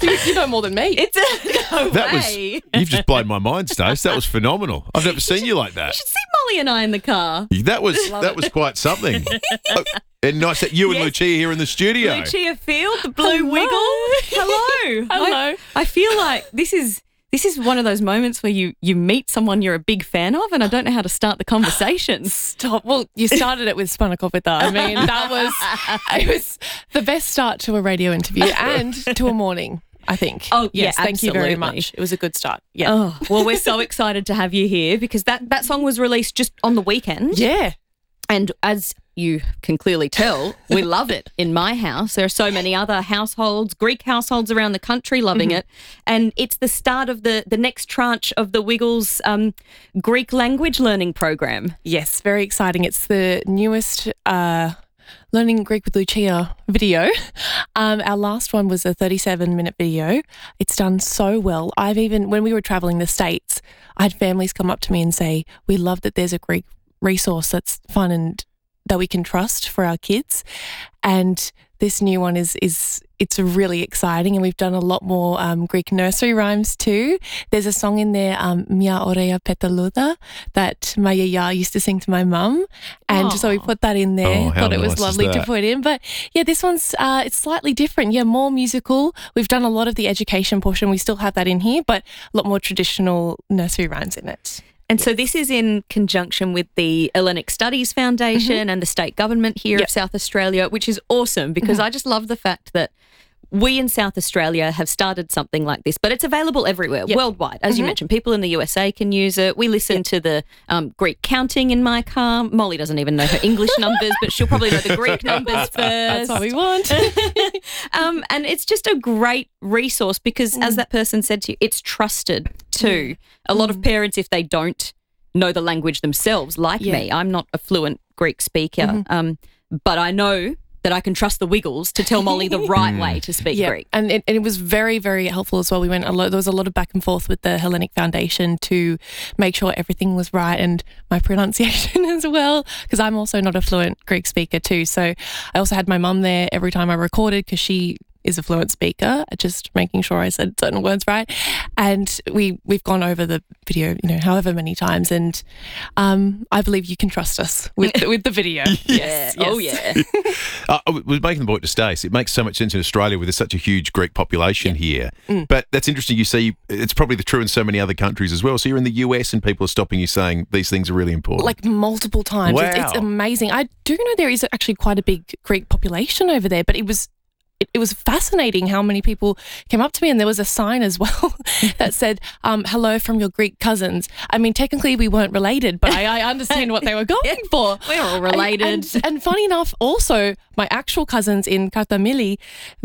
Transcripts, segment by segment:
You know more than me. You've just blown my mind, Stace. That was phenomenal. I've never seen you like that. You should see Molly and I in the car. That was quite something. And nice that you and Lucia here in the studio. Lucia Field, the Blue Wiggle. Hello. Hello. I feel like this is one of those moments where you meet someone you're a big fan of, and I don't know how to start the conversation. Stop. Well, you started it with Spanakopita. I mean, it was the best start to a radio interview and to a morning, I think. Oh, yes. yeah, Thank you very absolutely. much. It was a good start. Yeah. Oh, well, we're so excited to have you here because that song was released just on the weekend. Yeah. And as you can clearly tell, we love it in my house. There are so many other households, Greek households around the country loving it. And it's the start of the next tranche of the Wiggles Greek language learning program. Yes, very exciting. It's the newest Learning Greek with Lucia video. Our last one was a 37-minute video. It's done so well. When we were traveling the States, I had families come up to me and say, we love that there's a Greek resource that's fun and that we can trust for our kids. And this new one it's really exciting, and we've done a lot more Greek nursery rhymes too. There's a song in there, Mia Orea Petaluda, that my yaya used to sing to my mum, and so we put that in there. How Thought it was nice is lovely to that? put in. But yeah, this one's it's slightly different. Yeah, more musical. We've done a lot of the education portion. We still have that in here, but a lot more traditional nursery rhymes in it. And so this is in conjunction with the Hellenic Studies Foundation and the state government here of South Australia, which is awesome because I just love the fact that we in South Australia have started something like this, but it's available everywhere, worldwide. As you mentioned, people in the USA can use it. We listen to the Greek counting in my car. Molly doesn't even know her English numbers, but she'll probably know the Greek numbers first. That's what we want. And it's just a great resource because, as that person said to you, it's trusted too. A lot of parents, if they don't know the language themselves, like me, I'm not a fluent Greek speaker, but I know that I can trust the Wiggles to tell Molly the right way to speak Greek. And it was very, very helpful as well. There was a lot of back and forth with the Hellenic Foundation to make sure everything was right, and my pronunciation as well, because I'm also not a fluent Greek speaker too. So I also had my mum there every time I recorded because she is a fluent speaker, just making sure I said certain words right. And we've gone over the video, however many times, and I believe you can trust us with the video. Yes. Oh yeah. I was making the point to Stace. It makes so much sense in Australia with such a huge Greek population here. But that's interesting. You see, it's probably true in so many other countries as well. So you're in the US and people are stopping you saying these things are really important. Like multiple times. Wow. It's amazing. I do know there is actually quite a big Greek population over there, but it was fascinating how many people came up to me, and there was a sign as well that said, hello from your Greek cousins. I mean, technically we weren't related, but I understand what they were going for. We're all related. And funny enough, also, my actual cousins in Kartamili,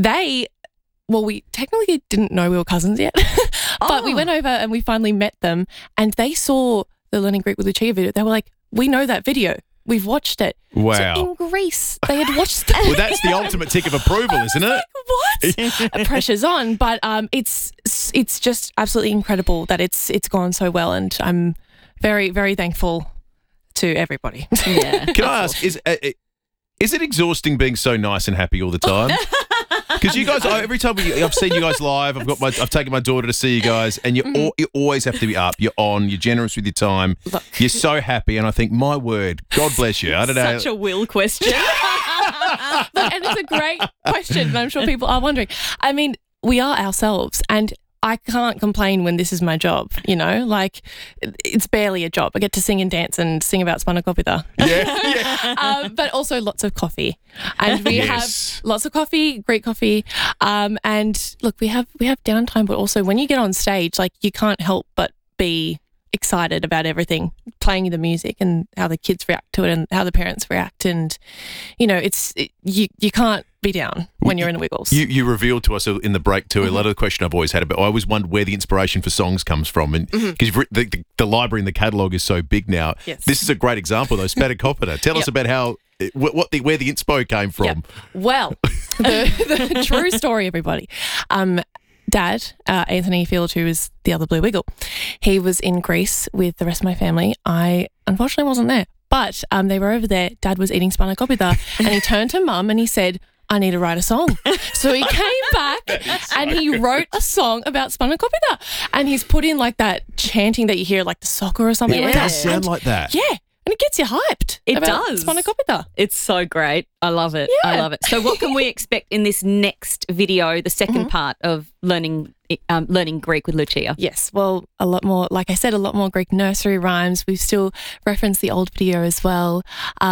we technically didn't know we were cousins yet, but we went over and we finally met them, and they saw the Learning Greek with Lucia video. They were like, we know that video. We've watched it. Wow. So in Greece, they had watched it. Well, that's the ultimate tick of approval, isn't it? What? Pressure's on, but it's just absolutely incredible that it's gone so well, and I'm very, very thankful to everybody. Yeah. Can I ask, is it exhausting being so nice and happy all the time? Because you guys, every time I've seen you guys live, I've taken my daughter to see you guys, and you always have to be up. You're on. You're generous with your time. Look. You're so happy, and I think, my word, God bless you. I don't know. Such a will question. Look, and it's a great question, and I'm sure people are wondering. I mean, we are ourselves, and I can't complain when this is my job, like it's barely a job. I get to sing and dance and sing about Spanakopita. Yeah. But also lots of coffee. And we have lots of coffee, great coffee. And look, we have downtime, but also when you get on stage, like you can't help but be excited about everything, playing the music and how the kids react to it and how the parents react. And, you can't be down when you're in the Wiggles. You revealed to us in the break too, a lot of the question I've always had about, I always wondered where the inspiration for songs comes from. And because the library and the catalogue is so big now. Yes. This is a great example though, Spanakopita. Tell us about how, where the inspo came from. Yep. Well, the true story, everybody. Dad, Anthony Field, who is the other Blue Wiggle, he was in Greece with the rest of my family. I unfortunately wasn't there, but they were over there. Dad was eating Spanakopita and he turned to Mum and he said, I need to write a song. So he came back and he wrote a song about spanakopita. And he's put in like that chanting that you hear like the soccer or something. It like does that. sound like that. Yeah. And it gets you hyped. It about does. Spanakopita. It's so great. I love it. Yeah. I love it. So what can we expect in this next video, the second part of learning Greek with Lucia? Yes, well, a lot more, like I said, a lot more Greek nursery rhymes. We've still referenced the old video as well.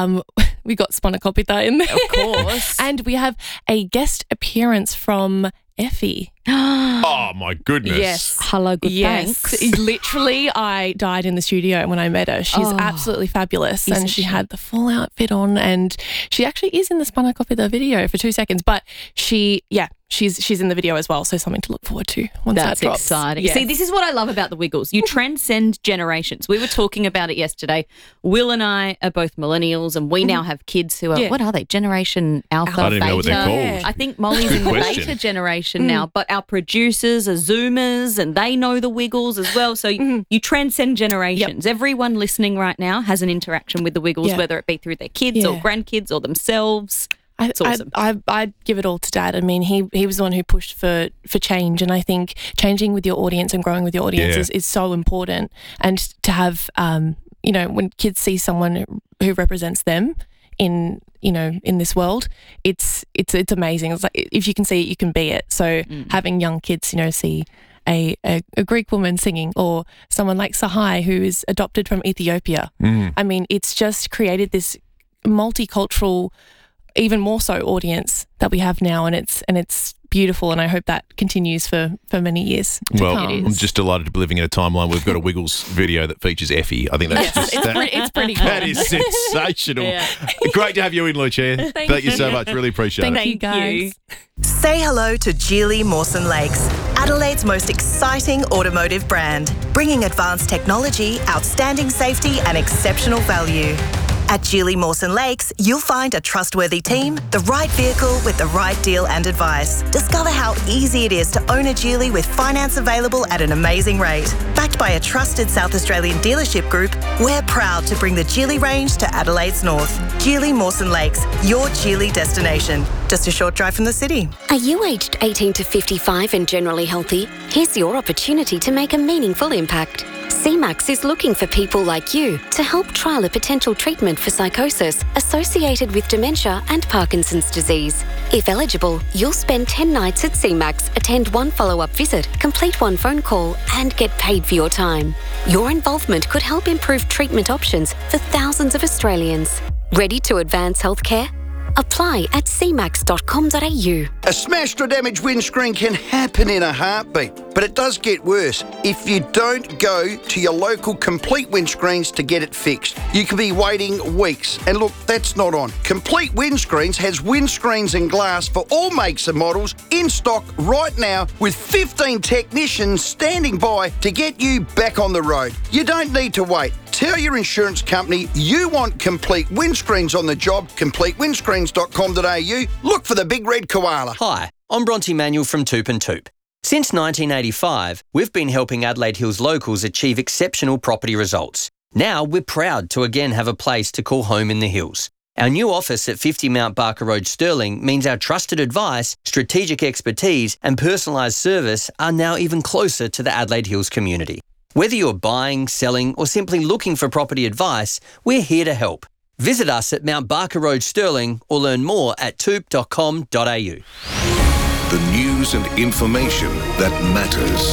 We got Spanakopita in there. Of course. And we have a guest appearance from Effie. Oh, my goodness. Yes. Hello, good Yes. thanks. Literally, I died in the studio when I met her. She's absolutely fabulous. Isn't And she she? had the full outfit on. And she actually is in the Spanakopita video for 2 seconds. But she's in the video as well. So something to look forward to once That's that drops. exciting. Yes. See, this is what I love about the Wiggles. You transcend generations. We were talking about it yesterday. Will and I are both millennials, and we now have kids who are, Yeah. what are they? Generation Alpha, I don't even know what they're Beta? called. I think Molly's in the question. Beta generation now, but our producers are Zoomers, and they know the Wiggles as well. So you transcend generations. Everyone listening right now has an interaction with the Wiggles, Yeah. whether it be through their kids or Yeah. grandkids or themselves. It's awesome. I'd give it all to Dad. I mean, he was the one who pushed for change, and I think changing with your audience and growing with your audience is so important. And to have, when kids see someone who represents them in this world, it's amazing. It's like if you can see it, you can be it. So having young kids, see a Greek woman singing, or someone like Sahai who is adopted from Ethiopia. I mean, it's just created this multicultural, even more so audience that we have now, and it's beautiful, and I hope that continues for many years to Well, come. I'm just delighted to be living in a timeline. We've got a Wiggles video that features Effie. I think that's just It's pretty cool. that is sensational. Yeah. Great to have you in, Lucia. Thank you so much. Really appreciate Thank it. you, guys. Say hello to Geely Mawson Lakes, Adelaide's most exciting automotive brand, bringing advanced technology, outstanding safety and exceptional value. At Geely Mawson Lakes, you'll find a trustworthy team, the right vehicle with the right deal and advice. Discover how easy it is to own a Geely with finance available at an amazing rate. Backed by a trusted South Australian dealership group, we're proud to bring the Geely range to Adelaide's north. Geely Mawson Lakes, your Geely destination. Just a short drive from the city. Are you aged 18 to 55 and generally healthy? Here's your opportunity to make a meaningful impact. CMAX is looking for people like you to help trial a potential treatment for psychosis associated with dementia and Parkinson's disease. If eligible, you'll spend 10 nights at CMAX, attend 1 follow-up visit, complete 1 phone call, and get paid for your time. Your involvement could help improve treatment options for thousands of Australians. Ready to advance healthcare? Apply at cmax.com.au. A smashed or damaged windscreen can happen in a heartbeat, but it does get worse if you don't go to your local Complete Windscreens to get it fixed. You could be waiting weeks, and look, that's not on. Complete Windscreens has windscreens and glass for all makes and models in stock right now, with 15 technicians standing by to get you back on the road. You don't need to wait. Tell your insurance company you want Complete Windscreens on the job. CompleteWindscreens.com.au. Look for the big red koala. Hi, I'm Bronte Manuel from Toop and Toop. Since 1985, we've been helping Adelaide Hills locals achieve exceptional property results. Now we're proud to again have a place to call home in the hills. Our new office at 50 Mount Barker Road, Stirling, means our trusted advice, strategic expertise and personalised service are now even closer to the Adelaide Hills community. Whether you're buying, selling or simply looking for property advice, we're here to help. Visit us at Mount Barker Road, Stirling, or learn more at toop.com.au. The news and information that matters.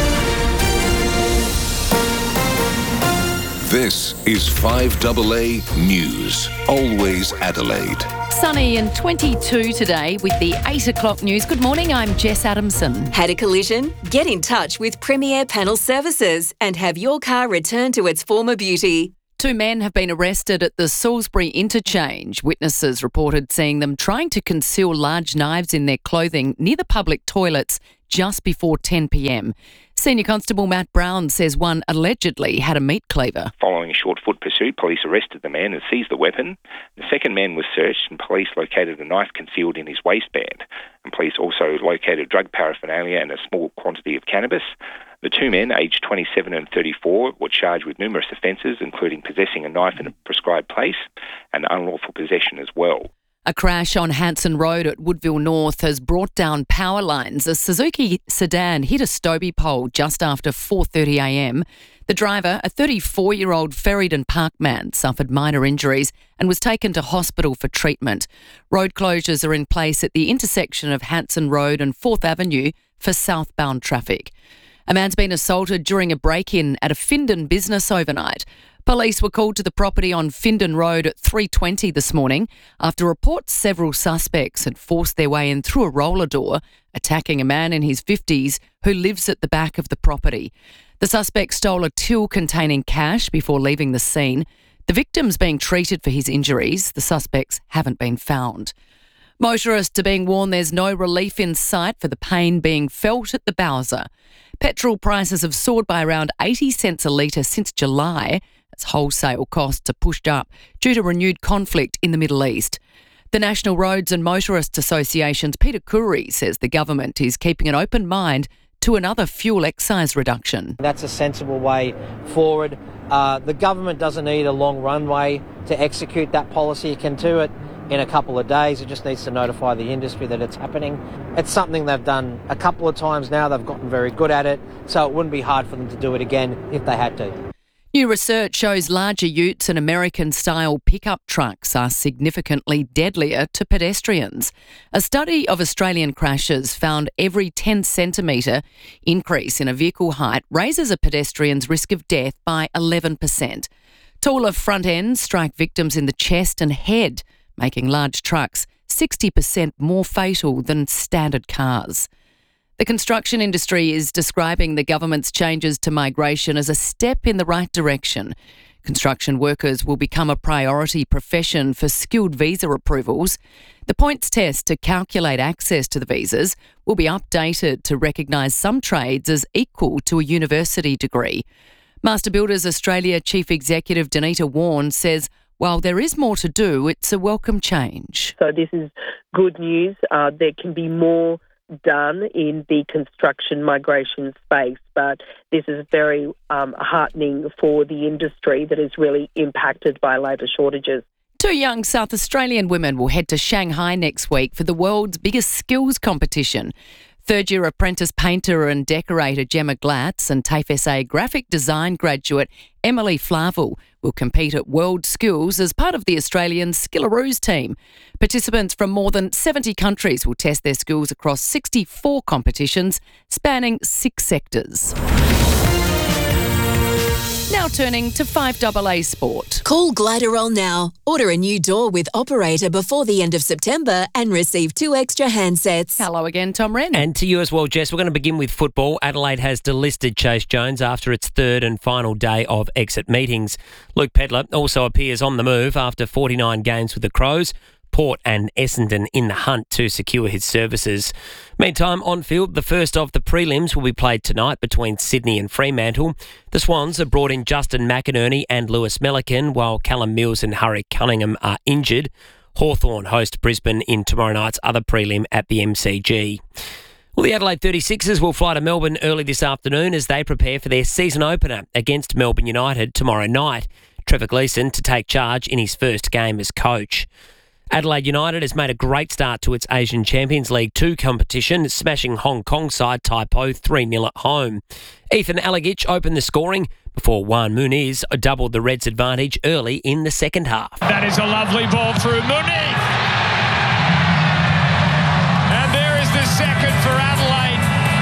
This is 5AA News. Always Adelaide. Sunny and 22 today with the 8 o'clock news. Good morning, I'm Jess Adamson. Had a collision? Get in touch with Premier Panel Services and have your car returned to its former beauty. 2 men have been arrested at the Salisbury interchange. Witnesses reported seeing them trying to conceal large knives in their clothing near the public toilets just before 10 p.m. Senior Constable Matt Brown says one allegedly had a meat cleaver. Following a short foot pursuit, police arrested the man and seized the weapon. The second man was searched and police located a knife concealed in his waistband. And police also located drug paraphernalia and a small quantity of cannabis. The 2 men, aged 27 and 34, were charged with numerous offences, including possessing a knife in a prescribed place and unlawful possession as well. A crash on Hanson Road at Woodville North has brought down power lines. A Suzuki sedan hit a Stobie pole just after 4:30am. The driver, a 34-year-old Ferryden Park man, suffered minor injuries and was taken to hospital for treatment. Road closures are in place at the intersection of Hanson Road and 4th Avenue for southbound traffic. A man's been assaulted during a break-in at a Findon business overnight. Police were called to the property on Findon Road at 3:20 this morning after reports several suspects had forced their way in through a roller door, attacking a man in his 50s who lives at the back of the property. The suspect stole a till containing cash before leaving the scene. The victim's being treated for his injuries. The suspects haven't been found. Motorists are being warned there's no relief in sight for the pain being felt at the Bowser. Petrol prices have soared by around 80 cents a litre since July, as wholesale costs are pushed up due to renewed conflict in the Middle East. The National Roads and Motorists Association's Peter Curry says the government is keeping an open mind to another fuel excise reduction. That's a sensible way forward. The government doesn't need a long runway to execute that policy. It can do it in a couple of days. It just needs to notify the industry that it's happening. It's something they've done a couple of times now. They've gotten very good at it, so it wouldn't be hard for them to do it again if they had to. New research shows larger utes and American-style pickup trucks are significantly deadlier to pedestrians. A study of Australian crashes found every 10 centimetre increase in a vehicle height raises a pedestrian's risk of death by 11%. Taller front ends strike victims in the chest and head, making large trucks 60% more fatal than standard cars. The construction industry is describing the government's changes to migration as a step in the right direction. Construction workers will become a priority profession for skilled visa approvals. The points test to calculate access to the visas will be updated to recognise some trades as equal to a university degree. Master Builders Australia Chief Executive Danita Warren says while there is more to do, it's a welcome change. So this is good news. There can be more done in the construction migration space, but this is very heartening for the industry that is really impacted by labour shortages. Two young South Australian women will head to Shanghai next week for the world's biggest skills competition. Third-year apprentice painter and decorator Gemma Glatz and TAFE SA graphic design graduate Emily Flavel will compete at World Skills as part of the Australian Skillaroos team. Participants from more than 70 countries will test their skills across 64 competitions spanning 6 sectors. Now turning to 5AA Sport. Call Gliderol now. Order a new door with operator before the end of September and receive 2 extra handsets. Hello again, Tom Wren. And to you as well, Jess. We're going to begin with football. Adelaide has delisted Chase Jones after its third and final day of exit meetings. Luke Pedler also appears on the move after 49 games with the Crows. Port and Essendon in the hunt to secure his services. Meantime, on field, the first of the prelims will be played tonight between Sydney and Fremantle. The Swans have brought in Justin McInerney and Lewis Melican, while Callum Mills and Harry Cunningham are injured. Hawthorn host Brisbane in tomorrow night's other prelim at the MCG. Well, the Adelaide 36ers will fly to Melbourne early this afternoon as they prepare for their season opener against Melbourne United tomorrow night. Trevor Gleeson to take charge in his first game as coach. Adelaide United has made a great start to its Asian Champions League 2 competition, smashing Hong Kong side Taipo 3-0 at home. Ethan Alagich opened the scoring before Juan Muniz doubled the Reds' advantage early in the second half. That is a lovely ball through Muniz. And there is the second for Adelaide.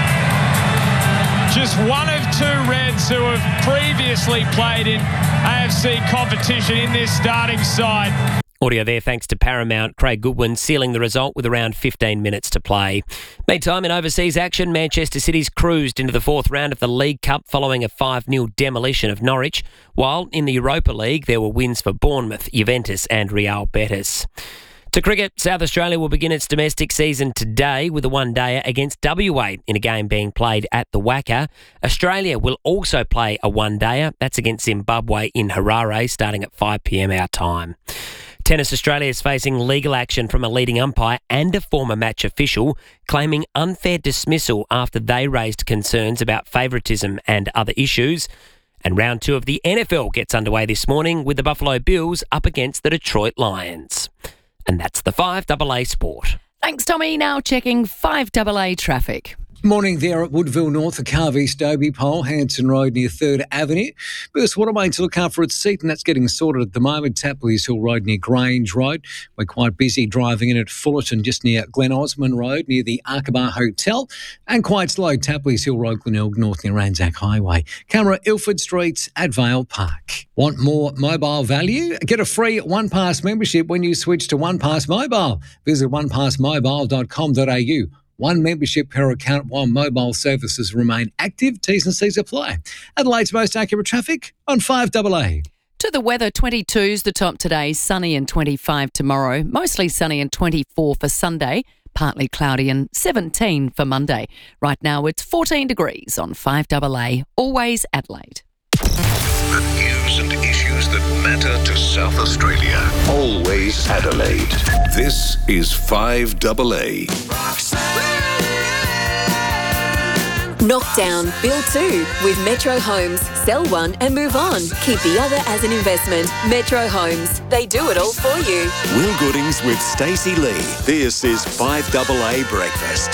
Just one of 2 Reds who have previously played in AFC competition in this starting side. Audio there thanks to Paramount. Craig Goodwin sealing the result with around 15 minutes to play. Meantime, in overseas action, Manchester City's cruised into the 4th round of the League Cup following a 5-0 demolition of Norwich, while in the Europa League there were wins for Bournemouth, Juventus and Real Betis. To cricket, South Australia will begin its domestic season today with a one-dayer against WA in a game being played at the Wacker. Australia will also play a one-dayer. That's against Zimbabwe in Harare starting at 5 p.m. our time. Tennis Australia is facing legal action from a leading umpire and a former match official, claiming unfair dismissal after they raised concerns about favouritism and other issues. And round 2 of the NFL gets underway this morning with the Buffalo Bills up against the Detroit Lions. And that's the 5AA Sport. Thanks, Tommy. Now checking 5AA traffic. Morning there at Woodville North, the Carve East Dobie Pole, Hanson Road near 3rd Avenue. Burst Waterway to look out for its seat, and that's getting sorted at the moment. Tapley's Hill Road near Grange Road. We're quite busy driving in at Fullerton just near Glen Osmond Road near the Arkabar Hotel. And quite slow, Tapley's Hill Road, Glenelg North near Anzac Highway. Camera Ilford Streets at Vale Park. Want more mobile value? Get a free OnePass membership when you switch to OnePass Mobile. Visit onepassmobile.com.au. One membership per account while mobile services remain active. T's and C's apply. Adelaide's most accurate traffic on 5AA. To the weather, 22's the top today, sunny and 25 tomorrow. Mostly sunny and 24 for Sunday, partly cloudy and 17 for Monday. Right now it's 14 degrees on 5AA, always Adelaide. The news and issues that matter to South Australia. Always Adelaide. This is 5AA. Knock down, build two with Metro Homes. Sell one and move on. Keep the other as an investment. Metro Homes. They do it all for you. Will Goodings with Stacey Lee. This is 5AA Breakfast.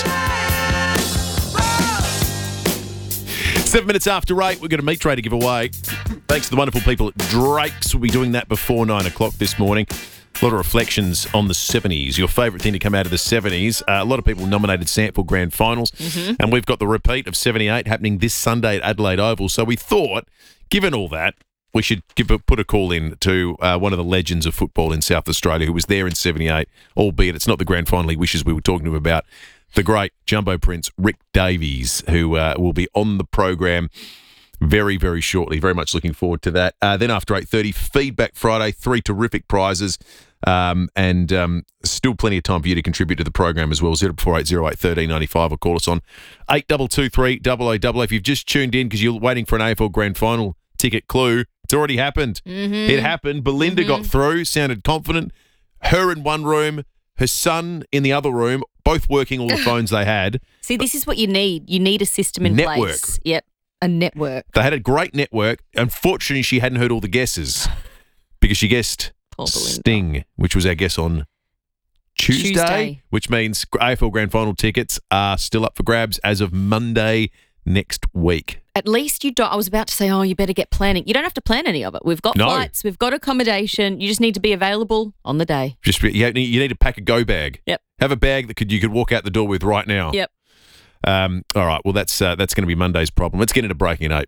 7 minutes after 8, we've got a meat tray to give away. Thanks to the wonderful people at Drake's. We'll be doing that before 9 o'clock this morning. A lot of reflections on the 70s. Your favourite thing to come out of the 70s. A lot of people nominated Sample Grand Finals. Mm-hmm. And we've got the repeat of 78 happening this Sunday at Adelaide Oval. So we thought, given all that, we should put a call in to one of the legends of football in South Australia who was there in 78, albeit it's not the grand final he wishes we were talking to him about. The great Jumbo Prince, Rick Davies, who will be on the program very, very shortly. Very much looking forward to that. Then after 8:30, Feedback Friday, 3 terrific prizes, and still plenty of time for you to contribute to the program as well. 0480 1395 or call us on 8223 0000. If you've just tuned in because you're waiting for an AFL Grand Final ticket clue, it's already happened. Mm-hmm. It happened. Belinda got through, sounded confident. Her in one room, her son in the other room, both working all the phones they had. See, this is what you need. You need a system in Network. place. Yep, a network. They had a great network. Unfortunately, she hadn't heard all the guesses because she guessed Sting, which was our guess on Tuesday, which means AFL Grand Final tickets are still up for grabs as of Monday next week. At least you don't. I was about to say, you better get planning. You don't have to plan any of it. We've got flights, we've got accommodation. You just need to be available on the day. You need to pack a go bag. Yep. Have a bag that you could walk out the door with right now. Yep. All right. Well, that's going to be Monday's problem. Let's get into Breaking at 8.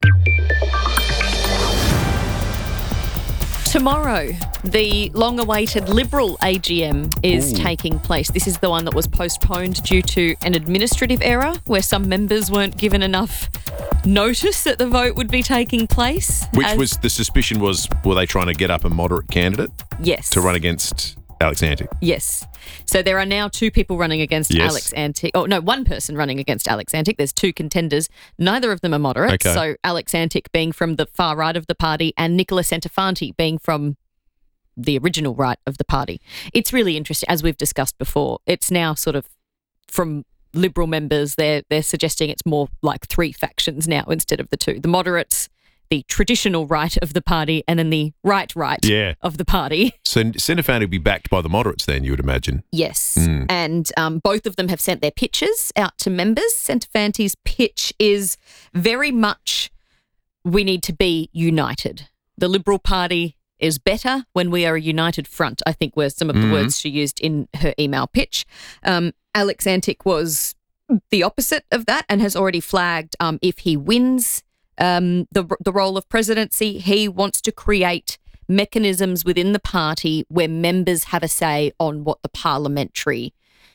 Tomorrow, the long-awaited Liberal AGM is taking place. This is the one that was postponed due to an administrative error where some members weren't given enough notice that the vote would be taking place. Which was the suspicion was, were they trying to get up a moderate candidate? Yes. To run against Alex Antic? Yes. So there are now 2 people running against Alex Antic. Oh, no, 1 person running against Alex Antic. There's 2 contenders. Neither of them are moderate. Okay. So Alex Antic being from the far right of the party and Nicola Centofanti being from the original right of the party. It's really interesting, as we've discussed before. It's now sort of from Liberal members, they're suggesting it's more like 3 factions now instead of the 2. The moderates, the traditional right of the party, and then the right of the party. So Centofanti would be backed by the moderates then, you would imagine? Yes. And both of them have sent their pitches out to members. Centofanti's pitch is very much, we need to be united. The Liberal Party is better when we are a united front, I think were some of the words she used in her email pitch. Alex Antic was the opposite of that and has already flagged if he wins the role of presidency, he wants to create mechanisms within the party where members have a say on what the parliamentary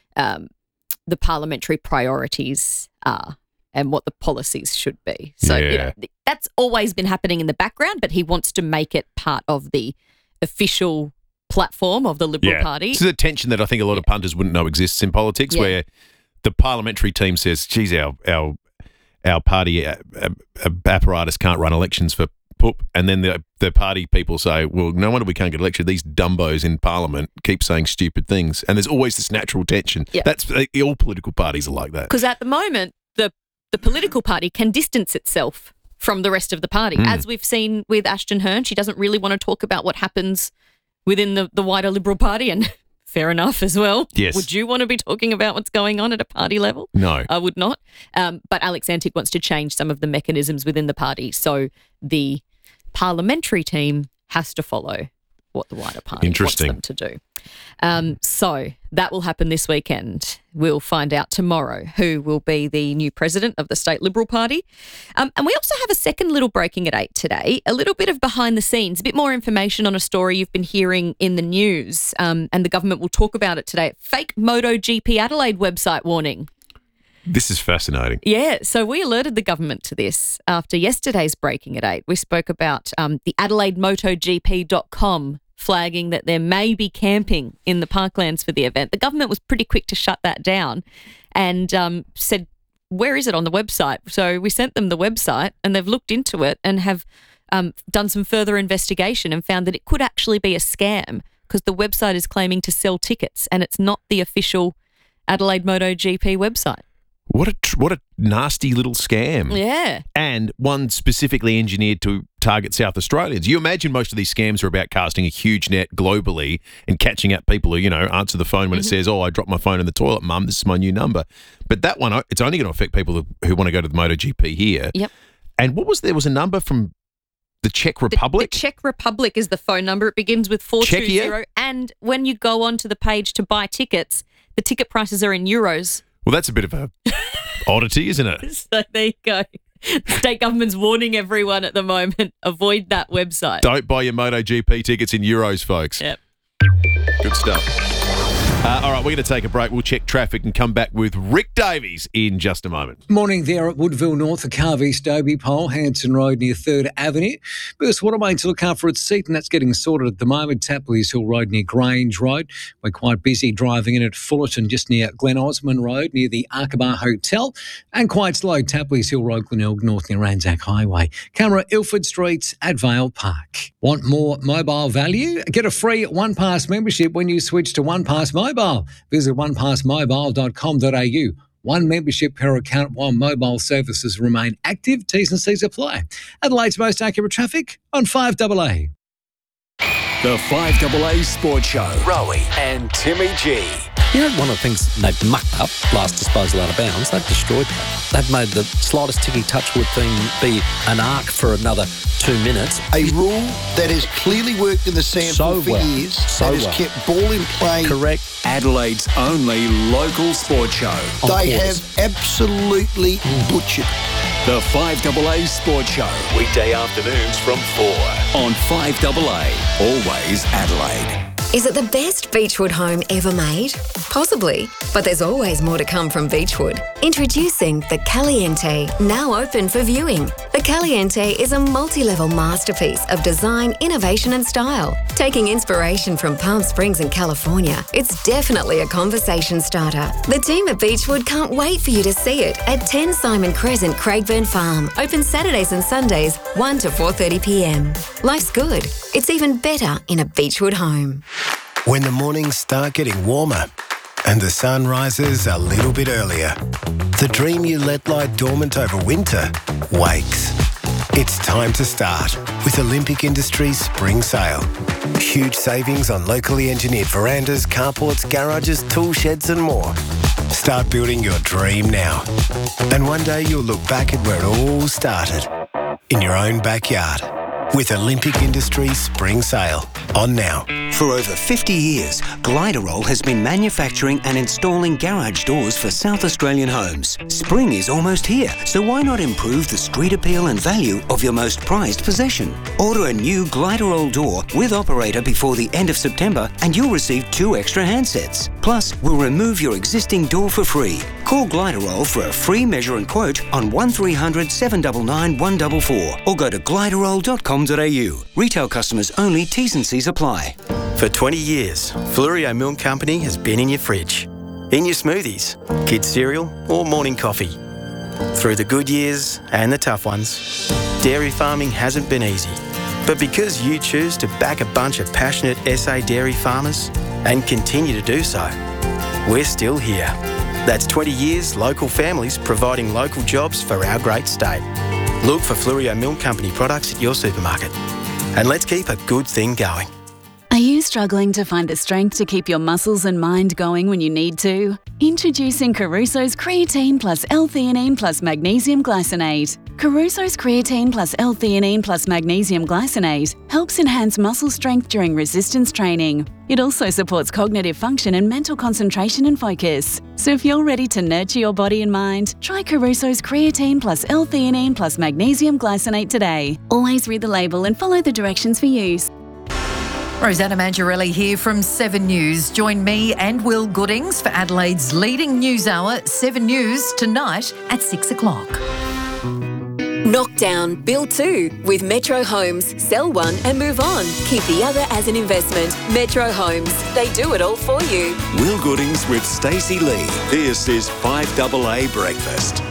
priorities are and what the policies should be. So that's always been happening in the background, but he wants to make it part of the official platform of the Liberal Party. This is a tension that I think a lot of punters wouldn't know exists in politics, where the parliamentary team says, geez, our party apparatus can't run elections for poop. And then the party people say, well, no wonder we can't get elected. These dumbos in Parliament keep saying stupid things. And there's always this natural tension. Yeah. That's all political parties are like that. Because at the moment, the political party can distance itself from the rest of the party. As we've seen with Ashton Hearn, she doesn't really want to talk about what happens within the wider Liberal Party and fair enough as well. Yes. Would you want to be talking about what's going on at a party level? No. I would not. But Alex Antic wants to change some of the mechanisms within the party. So the parliamentary team has to follow what the wider party wants them to do. So that will happen this weekend. We'll find out tomorrow who will be the new president of the State Liberal Party. And we also have a second little breaking at 8 today, a little bit of behind the scenes, a bit more information on a story you've been hearing in the news, and the government will talk about it today. Fake MotoGP Adelaide website warning. This is fascinating. Yeah, so we alerted the government to this after yesterday's breaking at 8. We spoke about the AdelaideMotoGP.com flagging that there may be camping in the parklands for the event. The government was pretty quick to shut that down and said, where is it on the website? So we sent them the website and they've looked into it and have done some further investigation and found that it could actually be a scam because the website is claiming to sell tickets and it's not the official Adelaide MotoGP website. What a nasty little scam. Yeah. And one specifically engineered to target South Australians. You imagine most of these scams are about casting a huge net globally and catching out people who, answer the phone when it says, I dropped my phone in the toilet, Mum, this is my new number. But that one, it's only going to affect people who want to go to the MotoGP here. Yep. And there was a number from the Czech Republic? The Czech Republic is the phone number. It begins with 420. Czechia? And when you go onto the page to buy tickets, the ticket prices are in euros. Well, that's a bit of a oddity, isn't it? So there you go. The state government's warning everyone at the moment, avoid that website. Don't buy your MotoGP tickets in euros, folks. Yep. Good stuff. All right, we're going to take a break. We'll check traffic and come back with Rick Davies in just a moment. Morning there at Woodville North, the Carve East Dobie Pole, Hanson Road near 3rd Avenue. Burst Watermain to look after its seat, and that's getting sorted at the moment. Tapley's Hill Road near Grange Road. We're quite busy driving in at Fullerton, just near Glen Osmond Road, near the Arkabar Hotel. And quite slow, Tapley's Hill Road, Glenelg North near Anzac Highway. Camera, Ilford Streets at Vale Park. Want more mobile value? Get a free OnePass membership when you switch to OnePass Mobile. Visit onepassmobile.com.au. One membership per account while mobile services remain active. T's and C's apply. Adelaide's most accurate traffic on 5AA. The 5AA Sports Show. Rowie and Timmy G. You know, one of the things they've mucked up, last disposal out of bounds, they've destroyed that. They've made the slightest ticky touch would thing be an arc for another 2 minutes. A rule that has clearly worked in the sample for years, that has kept ball in play. Correct. Adelaide's only local sports show. They have absolutely butchered. The 5AA Sports Show. Weekday afternoons from 4 on 5AA. Always Adelaide. Is it the best Beechwood home ever made? Possibly, but there's always more to come from Beechwood. Introducing the Caliente, now open for viewing. The Caliente is a multi-level masterpiece of design, innovation and style. Taking inspiration from Palm Springs in California, it's definitely a conversation starter. The team at Beechwood can't wait for you to see it at 10 Simon Crescent, Craigburn Farm. Open Saturdays and Sundays, 1 to 4:30 p.m. Life's good. It's even better in a Beechwood home. When the mornings start getting warmer and the sun rises a little bit earlier, the dream you let lie dormant over winter wakes. It's time to start with Olympic Industries Spring Sale. Huge savings on locally engineered verandas, carports, garages, tool sheds and more. Start building your dream now. And one day you'll look back at where it all started, in your own backyard. With Olympic Industries Spring Sale on now. For over 50 years, Gliderol has been manufacturing and installing garage doors for South Australian homes. Spring is almost here, so why not improve the street appeal and value of your most prized possession? Order a new Gliderol door with operator before the end of September and you'll receive 2 extra handsets. Plus, we'll remove your existing door for free. Call Gliderol for a free measure and quote on 1300 799 144 or go to gliderol.com.au. Retail customers only, T's and C's apply. For 20 years, Flurio Milk Company has been in your fridge, in your smoothies, kids' cereal or morning coffee. Through the good years and the tough ones, dairy farming hasn't been easy. But because you choose to back a bunch of passionate SA dairy farmers and continue to do so, we're still here. That's 20 years local families providing local jobs for our great state. Look for Flurio Milk Company products at your supermarket. And let's keep a good thing going. I used struggling to find the strength to keep your muscles and mind going when you need to? Introducing Caruso's Creatine Plus L-Theanine Plus Magnesium Glycinate. Caruso's Creatine Plus L-Theanine Plus Magnesium Glycinate helps enhance muscle strength during resistance training. It also supports cognitive function and mental concentration and focus. So if you're ready to nurture your body and mind, try Caruso's Creatine Plus L-Theanine Plus Magnesium Glycinate today. Always read the label and follow the directions for use. Rosanna Mangiarelli here from 7 News. Join me and Will Goodings for Adelaide's leading news hour, 7 News, tonight at 6 o'clock. Knock down, build 2 with Metro Homes. Sell one and move on. Keep the other as an investment. Metro Homes. They do it all for you. Will Goodings with Stacey Lee. This is 5AA Breakfast.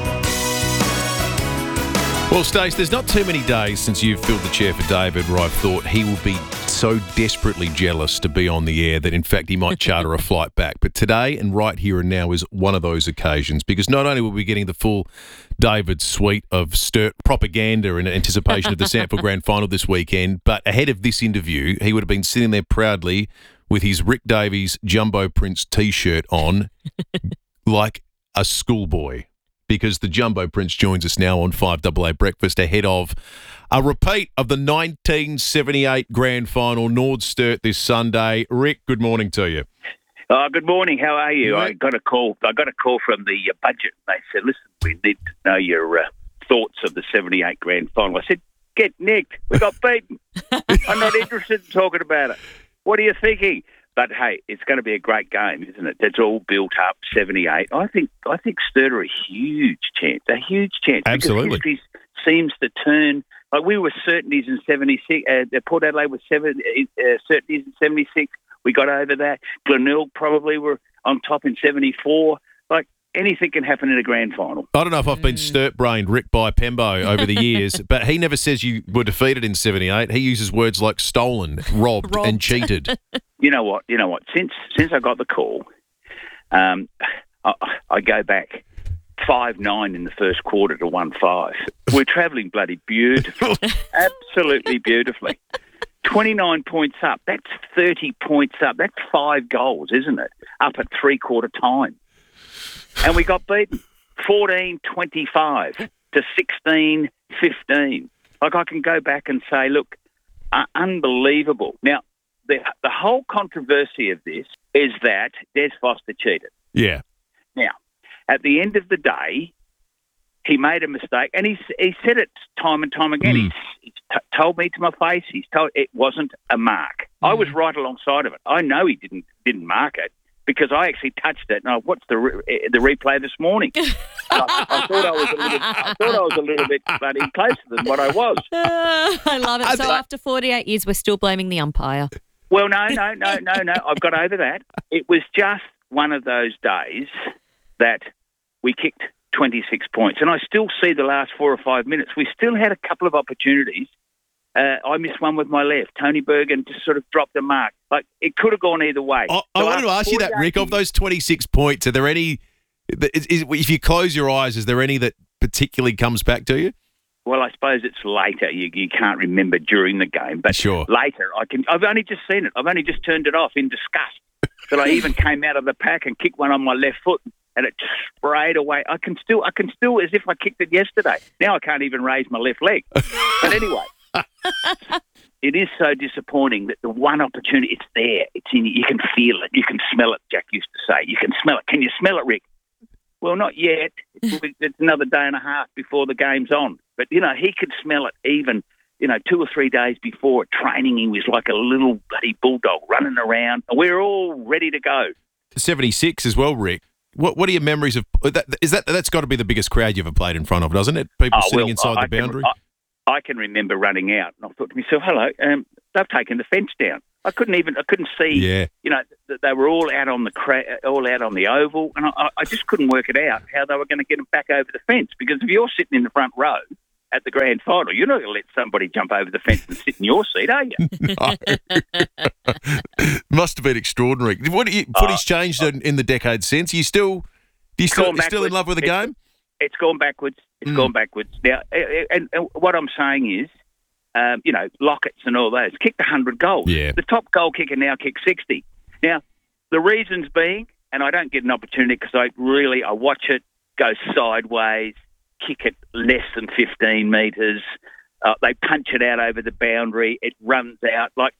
Well, Stace, there's not too many days since you've filled the chair for David where I've thought he will be so desperately jealous to be on the air that, in fact, he might charter a flight back. But today and right here and now is one of those occasions, because not only will we be getting the full David suite of Sturt propaganda in anticipation of the Sanford Grand Final this weekend, but ahead of this interview, he would have been sitting there proudly with his Rick Davies Jumbo Prince T-shirt on like a schoolboy. Because the Jumbo Prince joins us now on 5AA Breakfast ahead of a repeat of the 1978 Grand Final, Nord Sturt this Sunday. Rick, good morning to you. Good morning. How are you? I got a call from the budget. They said, "Listen, we need to know your thoughts of the 78 Grand Final." I said, "Get nicked. We got beaten. I'm not interested in talking about it. What are you thinking?" But hey, it's going to be a great game, isn't it? It's all built up. 78. I think Sturt are a huge chance. Absolutely. Because history seems to turn. Like we were certainties in 76. Port Adelaide was certainties in 76. We got over that. Glenelg probably were on top in 74. Like anything can happen in a grand final. I don't know if I've been Sturt-brained, Rick, by Pembo over the years, but he never says you were defeated in 78. He uses words like stolen, robbed. and cheated. You know what? Since I got the call, I go back 5-9 in the first quarter to 1-5. We're travelling bloody beautifully, absolutely beautifully. 29 points up. That's 30 points up. That's 5 goals, isn't it? Up at three-quarter time. And we got beaten 14-25 to 16-15. Like I can go back and say, look, unbelievable. Now, the whole controversy of this is that Des Foster cheated. Yeah. Now, at the end of the day, he made a mistake, and he said it time and time again. He's told me to my face. He's told it wasn't a mark. I was right alongside of it. I know he didn't mark it because I actually touched it, and I watched the replay this morning. I thought I was a little bit bloody closer than what I was. I love it. So after 48 years, we're still blaming the umpire. Well, no. I've got over that. It was just one of those days that we kicked 26 points. And I still see the last 4 or 5 minutes. We still had a couple of opportunities. I missed one with my left. Tony Bergen just sort of dropped the mark. Like, it could have gone either way. I wanted to ask you that, Rick. Of those 26 points, are there any, if you close your eyes, is there any that particularly comes back to you? Well, I suppose it's later. You can't remember during the game. But sure. Later, I've only just seen it. I've only just turned it off in disgust. That I even came out of the pack and kicked one on my left foot, and it sprayed away. I can still, as if I kicked it yesterday. Now I can't even raise my left leg. But anyway, it is so disappointing that the one opportunity, it's there. It's in you. You can feel it. You can smell it, Jack used to say. You can smell it. Can you smell it, Rick? Well, not yet. It's another day and a half before the game's on. But, he could smell it even, 2 or 3 days before training. He was like a little bloody bulldog running around. And we're all ready to go. 76 as well, Rick. What are your memories of that? That's got to be the biggest crowd you've ever played in front of, doesn't it? People sitting inside the boundary. I can remember running out, and I thought to myself, "Hello, they've taken the fence down." I couldn't see. Yeah. They were all out on the oval, and I just couldn't work it out how they were going to get them back over the fence. Because if you're sitting in the front row at the grand final, you're not going to let somebody jump over the fence and sit in your seat, are you? No. Must have been extraordinary. Footy's changed in the decades since. You still in love with the game? It's gone backwards. It's gone backwards. Now, and what I'm saying is, Locketts and all those, kicked 100 goals. Yeah. The top goal kicker now kicks 60. Now, the reasons being, and I don't get an opportunity because I watch it go sideways, kick it less than 15 metres. They punch it out over the boundary. It runs out. Like,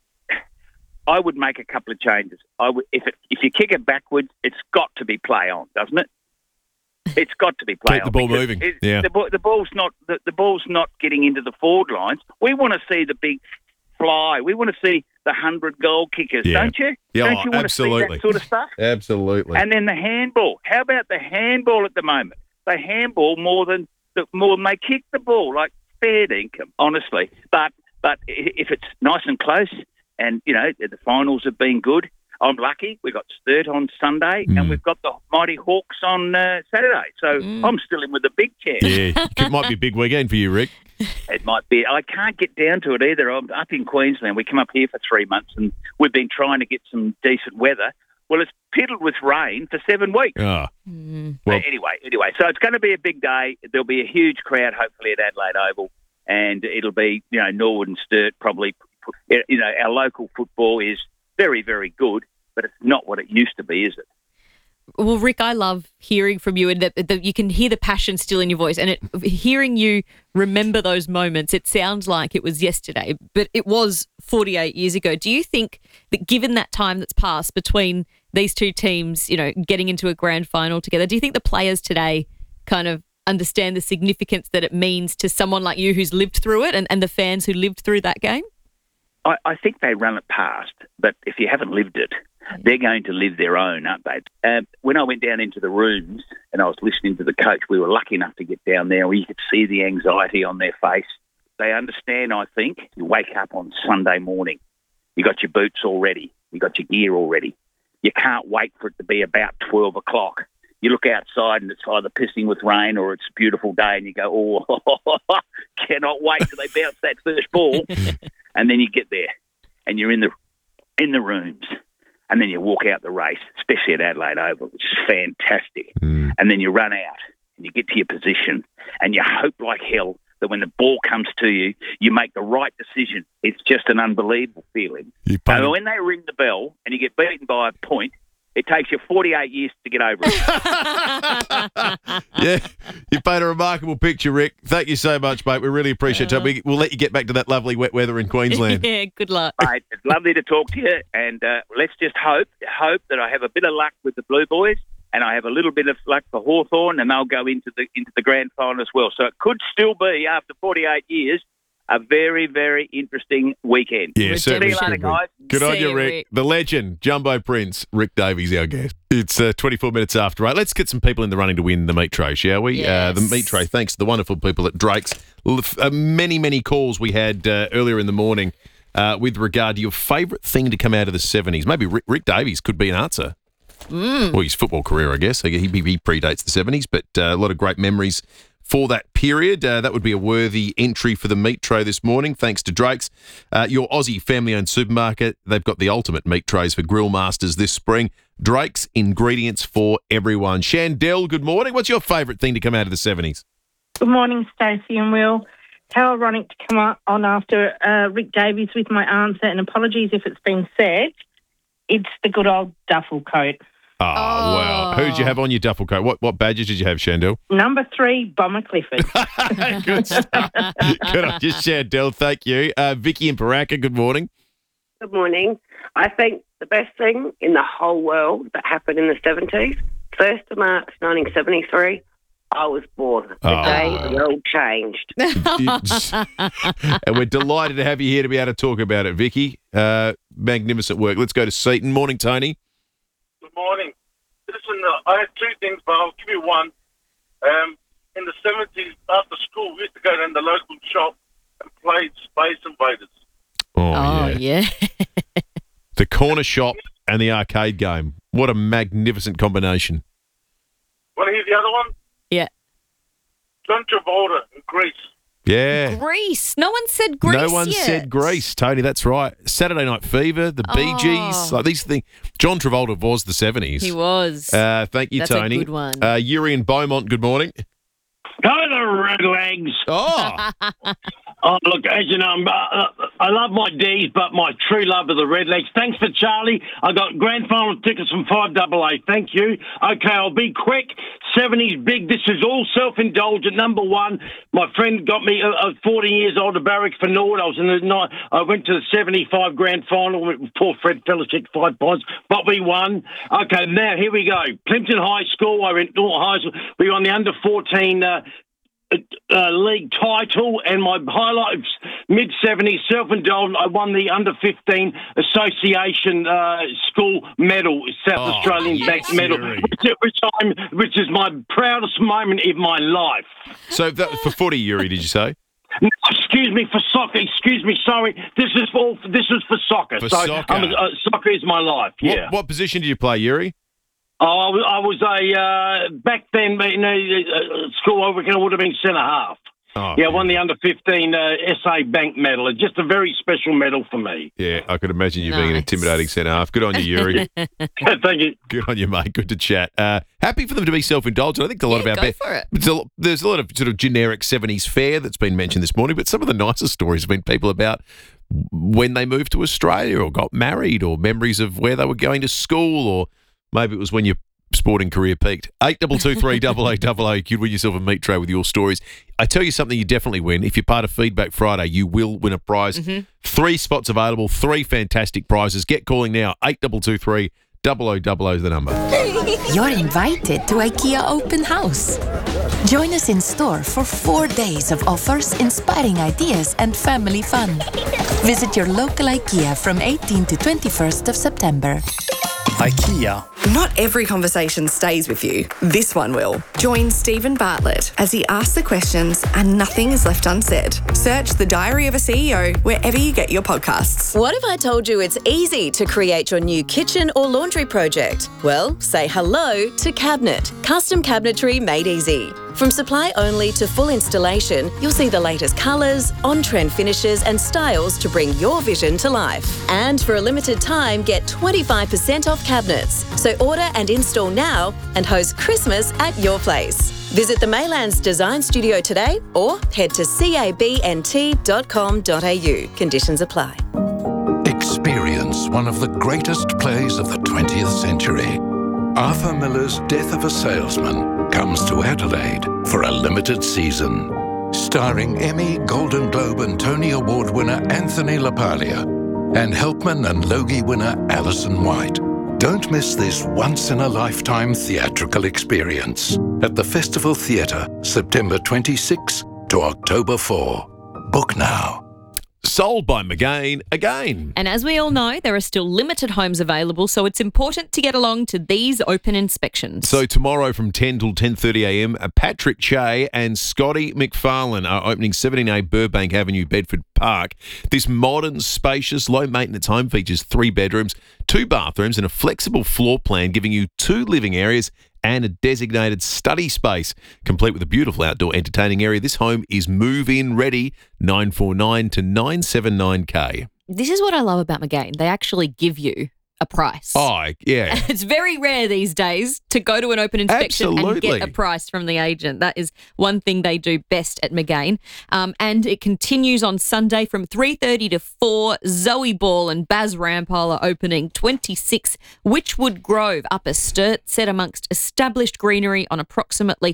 I would make a couple of changes. If you kick it backwards, it's got to be play on, doesn't it? It's got to be play on. Keep the ball moving. Yeah. The ball's not getting into the forward lines. We want to see the big fly. We want to see the 100 goal kickers, don't you? Yeah, don't you want absolutely. to see that sort of stuff? Absolutely. And then the handball. How about the handball at the moment? They handball more than they kick the ball. Like, fair dinkum, honestly. But if it's nice and close, and the finals have been good. I'm lucky. We got Sturt on Sunday, and we've got the Mighty Hawks on Saturday. So I'm still in with the big chair. Yeah, it might be a big weekend for you, Rick. It might be. I can't get down to it either. I'm up in Queensland. We come up here for 3 months, and we've been trying to get some decent weather. Well, it's piddled with rain for 7 weeks. Oh. Well, anyway, so it's going to be a big day. There'll be a huge crowd, hopefully, at Adelaide Oval, and it'll be, Norwood and Sturt probably. Our local football is very, very good, but it's not what it used to be, is it? Well, Rick, I love hearing from you, and that you can hear the passion still in your voice. And hearing you remember those moments, it sounds like it was yesterday, but it was 48 years ago. Do you think that given that time that's passed between these two teams, getting into a grand final together, do you think the players today kind of understand the significance that it means to someone like you who's lived through it and the fans who lived through that game? I think they run it past, but if you haven't lived it, they're going to live their own, aren't they? When I went down into the rooms and I was listening to the coach, we were lucky enough to get down there where you could see the anxiety on their face. They understand, I think. You wake up on Sunday morning, you got your boots all ready, you got your gear all ready. You can't wait for it to be about 12 o'clock. You look outside and it's either pissing with rain or it's a beautiful day and you go, cannot wait till they bounce that first ball. And then you get there and you're in the rooms and then you walk out the race, especially at Adelaide Oval, which is fantastic. And then you run out and you get to your position and you hope like hell that when the ball comes to you, you make the right decision. It's just an unbelievable feeling. And when they ring the bell and you get beaten by a point, it takes you 48 years to get over it. Yeah, you paint a remarkable picture, Rick. Thank you so much, mate. We really appreciate it. We'll let you get back to that lovely wet weather in Queensland. Yeah, good luck. Mate, it's lovely to talk to you, and let's just hope that I have a bit of luck with the Blue Boys, and I have a little bit of luck for Hawthorn, and they'll go into the grand final as well. So it could still be, after 48 years, a very, very interesting weekend. Yeah, certainly. See you later, guys. Good on you, Rick. The legend, Jumbo Prince, Rick Davies, our guest. It's 24 minutes after 8. Let's get some people in the running to win the meat tray, shall we? Yes. The meat tray, thanks to the wonderful people at Drake's. Many, many calls we had earlier in the morning with regard to your favourite thing to come out of the 70s. Maybe Rick Davies could be an answer. Well, his football career, I guess. He predates the 70s, but a lot of great memories for that period. That would be a worthy entry for the meat tray this morning, thanks to Drake's. Your Aussie family-owned supermarket, they've got the ultimate meat trays for grill masters this spring. Drake's, ingredients for everyone. Shandell, good morning. What's your favourite thing to come out of the 70s? Good morning, Stacey and Will. How ironic to come on after Rick Davies with my answer, and apologies if it's been said. It's the good old duffel coat. Oh, wow. Who did you have on your duffel coat? What badges did you have, Shandell? Number 3, Bomber Clifford. Good stuff. Good on you, Shandell. Thank you. Vicky and Paraka, good morning. Good morning. I think the best thing in the whole world that happened in the 70s, 1st of March 1973, I was born. The day the world changed. And we're delighted to have you here to be able to talk about it, Vicky. Magnificent work. Let's go to Seaton. Morning, Tony. Good morning. Listen, I had 2 things, but I'll give you one. In the 70s, after school, we used to go down the local shop and play Space Invaders. Oh yeah. The corner shop and the arcade game. What a magnificent combination. Want to hear the other one? Yeah. John Travolta in Grease. Yeah. Grease. No one said Grease No one yet. said Grease, Tony. That's right. Saturday Night Fever, the Bee Gees, like these things. John Travolta was the 70s. He was. Thank you, That's Tony. a good one. Yuri and Beaumont, good morning. Go the Redlegs. Oh. Oh, look, as you know, I love my D's, but my true love are the Redlegs. Thanks for Charlie. I got grand final tickets from 5AA. Thank you. Okay, I'll be quick. 70s big. This is all self-indulgent. Number one, my friend got me. I was 14 years old at Barrack for Nord. I went to the 75 grand final with poor Fred Fellowship, 5 points, but we won. Okay, now here we go. Plimpton High School. I went to high school. We won the under 14. League title, and my highlights mid-70s self-indulgent. I won the under-15 association school medal, South Australian Bank medal, which is my proudest moment in my life. So for footy, Yuri, did you say? No, excuse me, for soccer. Excuse me, sorry. This is for soccer. Soccer. Soccer is my life. Yeah. What position did you play, Yuri? Oh, I was back then, school I reckon it would have been centre half. Oh, yeah, I won the under-15 SA Bank medal. It's just a very special medal for me. Yeah, I could imagine you being an intimidating centre half. Good on you, Yuri. Thank you. Good on you, mate. Good to chat. Happy for them to be self-indulgent. I think a lot about go for it. There's a lot of sort of generic 70s fare that's been mentioned this morning, but some of the nicest stories have been people about when they moved to Australia or got married or memories of where they were going to school, or maybe it was when your sporting career peaked. 8223 you could win yourself a meat tray with your stories. I tell you something you definitely win. If you're part of Feedback Friday, you will win a prize. 3 spots available, 3 fantastic prizes. Get calling now. 8223 0000 is the number. You're invited to IKEA Open House. Join us in store for 4 days of offers, inspiring ideas and family fun. Visit your local IKEA from 18 to 21st of September. IKEA. Not every conversation stays with you. This one will. Join Stephen Bartlett as he asks the questions and nothing is left unsaid. Search The Diary of a CEO wherever you get your podcasts. What if I told you it's easy to create your new kitchen or laundry project? Well, say hello to Cabinet. Custom cabinetry made easy. From supply only to full installation, you'll see the latest colours, on-trend finishes and styles to bring your vision to life. And for a limited time, get 25% off cabinets. So order and install now and host Christmas at your place. Visit the Maylands Design Studio today or head to cabnt.com.au. Conditions apply. Experience one of the greatest plays of the 20th century. Arthur Miller's Death of a Salesman comes to Adelaide for a limited season. Starring Emmy, Golden Globe and Tony Award winner Anthony LaPaglia and Helpman and Logie winner Alison White. Don't miss this once-in-a-lifetime theatrical experience at the Festival Theatre, September 26 to October 4. Book now. Sold by McGain again. And as we all know, there are still limited homes available, so it's important to get along to these open inspections. So tomorrow from 10 till 10:30am, Patrick Che and Scotty McFarlane are opening 17A Burbank Avenue, Bedford Park. This modern, spacious, low-maintenance home features 3 bedrooms, 2 bathrooms and a flexible floor plan, giving you 2 living areas and a designated study space, complete with a beautiful outdoor entertaining area. This home is move-in ready, 949 to 979K. This is what I love about McGain. They actually give you a price. Oh, yeah. It's very rare these days to go to an open inspection Absolutely. and get a price from the agent. That is one thing they do best at McGain. And it continues on Sunday from 3:30 to 4. Zoe Ball and Baz Rampole are opening 26 Witchwood Grove, Upper Sturt, set amongst established greenery on approximately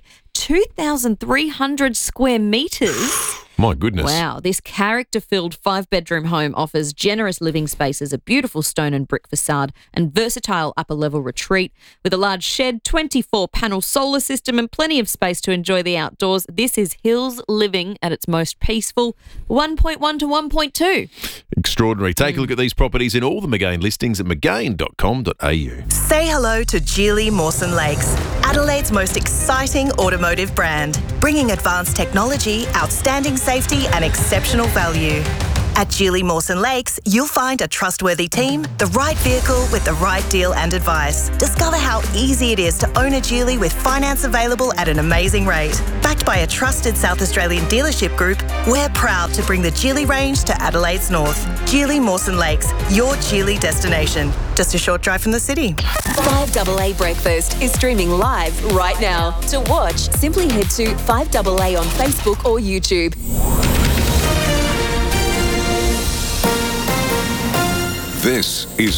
2,300 square metres. My goodness. Wow. This character-filled 5-bedroom home offers generous living spaces, a beautiful stone and brick facade, and versatile upper-level retreat. With a large shed, 24-panel solar system, and plenty of space to enjoy the outdoors, this is Hills living at its most peaceful, 1.1 to 1.2. Extraordinary. Take a look at these properties in all the McGain listings at mcgain.com.au. Say hello to Geely Mawson Lakes, Adelaide's most exciting automotive brand, bringing advanced technology, outstanding safety and exceptional value. At Geely Mawson Lakes, you'll find a trustworthy team, the right vehicle with the right deal and advice. Discover how easy it is to own a Geely with finance available at an amazing rate. Backed by a trusted South Australian dealership group, we're proud to bring the Geely range to Adelaide's north. Geely Mawson Lakes, your Geely destination. Just a short drive from the city. 5AA Breakfast is streaming live right now. To watch, simply head to 5AA on Facebook or YouTube. This is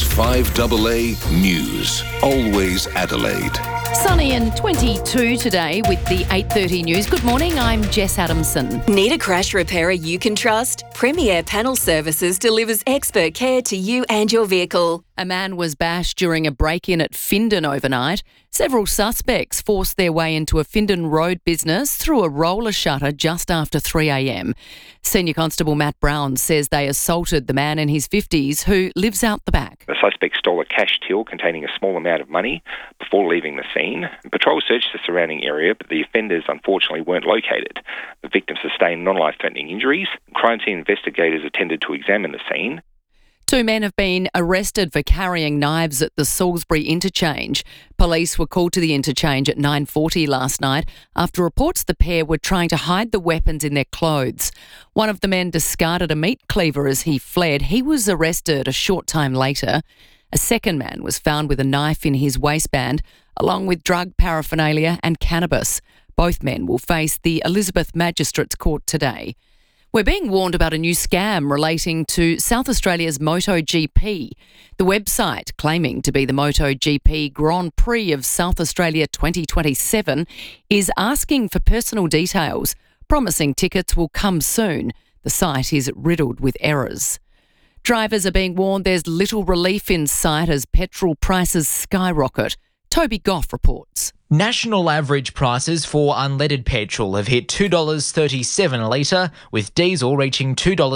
5AA News. Always Adelaide. Sunny and 22 today with the 8:30 news. Good morning, I'm Jess Adamson. Need a crash repairer you can trust? Premier Panel Services delivers expert care to you and your vehicle. A man was bashed during a break-in at Findon overnight. Several suspects forced their way into a Findon Road business through a roller shutter just after 3 a.m. Senior Constable Matt Brown says they assaulted the man in his 50s who lives out the back. The suspect stole a cash till containing a small amount of money before leaving the scene. Patrol searched the surrounding area, but the offenders unfortunately weren't located. The victim sustained non-life-threatening injuries. Crime scene investigators attended to examine the scene. 2 men have been arrested for carrying knives at the Salisbury interchange. Police were called to the interchange at 9:40 last night after reports the pair were trying to hide the weapons in their clothes. One of the men discarded a meat cleaver as he fled. He was arrested a short time later. A second man was found with a knife in his waistband, along with drug paraphernalia and cannabis. Both men will face the Elizabeth Magistrates Court today. We're being warned about a new scam relating to South Australia's MotoGP. The website, claiming to be the MotoGP Grand Prix of South Australia 2027, is asking for personal details, promising tickets will come soon. The site is riddled with errors. Drivers are being warned there's little relief in sight as petrol prices skyrocket. Toby Goff reports. National average prices for unleaded petrol have hit $2.37 a litre, with diesel reaching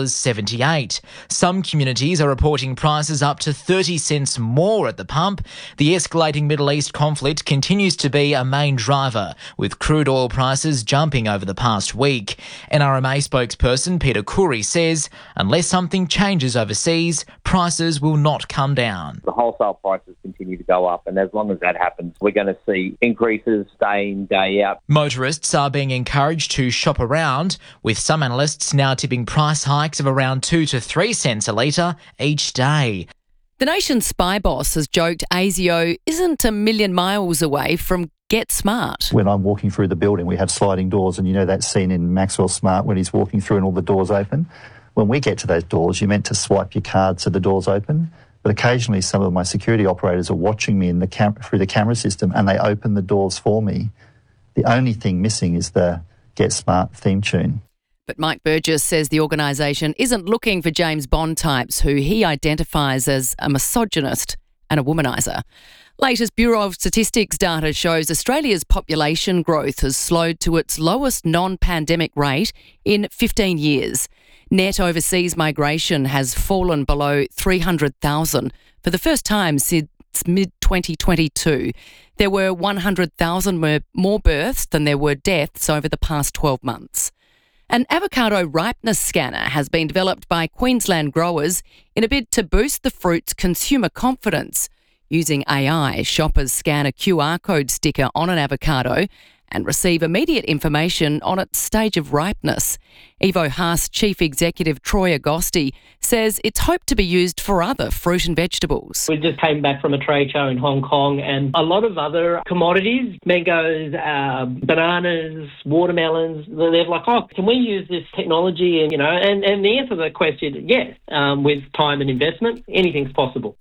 $2.78. Some communities are reporting prices up to 30 cents more at the pump. The escalating Middle East conflict continues to be a main driver, with crude oil prices jumping over the past week. NRMA spokesperson Peter Khoury says unless something changes overseas, prices will not come down. The wholesale prices continue to go up, and as long as that happens, we're going to see increases day in, day out. Motorists are being encouraged to shop around, with some analysts now tipping price hikes of around 2 to 3 cents a litre each day. The nation's spy boss has joked ASIO isn't a million miles away from Get Smart. When I'm walking through the building, we have sliding doors, and you know that scene in Maxwell Smart when he's walking through and all the doors open? When we get to those doors, you're meant to swipe your card so the doors open. But occasionally some of my security operators are watching me through the camera system, and they open the doors for me. The only thing missing is the Get Smart theme tune. But Mike Burgess says the organisation isn't looking for James Bond types who he identifies as a misogynist and a womaniser. Latest Bureau of Statistics data shows Australia's population growth has slowed to its lowest non-pandemic rate in 15 years. Net overseas migration has fallen below 300,000 for the first time since mid-2022. There were 100,000 more births than there were deaths over the past 12 months. An avocado ripeness scanner has been developed by Queensland growers in a bid to boost the fruit's consumer confidence. Using AI, shoppers scan a QR code sticker on an avocado and receive immediate information on its stage of ripeness. Evo Haas Chief Executive Troy Agosti says it's hoped to be used for other fruit and vegetables. We just came back from a trade show in Hong Kong, and a lot of other commodities, mangoes, bananas, watermelons, they're like, oh, can we use this technology? And, and the answer to the question, yes, with time and investment, anything's possible.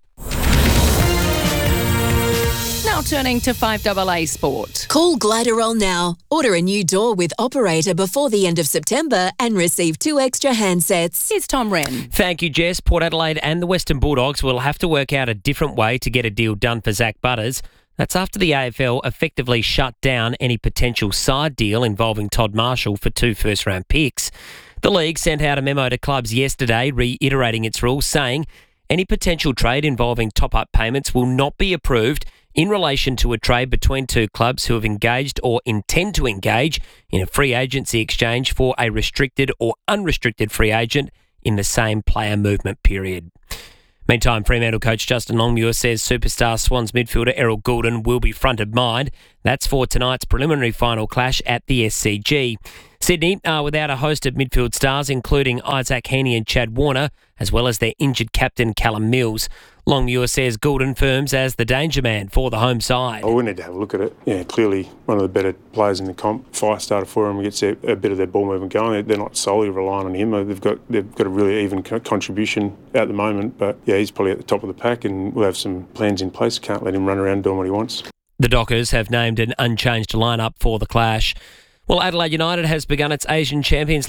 Now turning to 5AA Sport. Call Gliderol now. Order a new door with Operator before the end of September and receive 2 extra handsets. Here's Tom Wren. Thank you, Jess. Port Adelaide and the Western Bulldogs will have to work out a different way to get a deal done for Zach Butters. That's after the AFL effectively shut down any potential side deal involving Todd Marshall for 2 first-round picks. The league sent out a memo to clubs yesterday reiterating its rules, saying any potential trade involving top-up payments will not be approved in relation to a trade between 2 clubs who have engaged or intend to engage in a free agency exchange for a restricted or unrestricted free agent in the same player movement period. Meantime, Fremantle coach Justin Longmuir says superstar Swans midfielder Errol Goulden will be front of mind. That's for tonight's preliminary final clash at the SCG. Sydney are without a host of midfield stars, including Isaac Heaney and Chad Warner, as well as their injured captain Callum Mills. Longmuir says Goulden firms as the danger man for the home side. We need to have a look at it. Yeah, clearly one of the better players in the comp. Fire starter for him, gets a bit of their ball movement going. They're not solely relying on him. They've got a really even contribution at the moment. But yeah, he's probably at the top of the pack, and we'll have some plans in place. Can't let him run around doing what he wants. The Dockers have named an unchanged lineup for the clash. Well, Adelaide United has begun its Asian Champions League